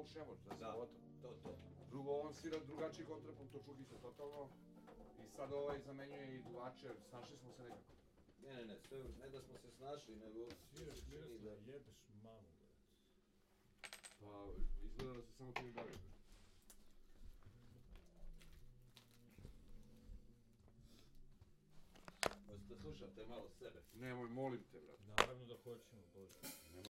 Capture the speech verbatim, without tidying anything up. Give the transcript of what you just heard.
u šemot, to je Da, gotovo. to, to. Drugo, on svira drugačiji kontrapunkt, to čuhi se totalno. I sad ovaj zamenjuje i duvače, snašli smo se nekako. Ne, ne, ne, sve, ne da smo se snašli, nego... Sviraš čini Miroslav, da- jebeš mamu, brate. Pa, izgleda da se samo ti ne bavio. Možete slušate malo sebe. Nemoj, molim te, brate. Naravno da hoćemo, bože.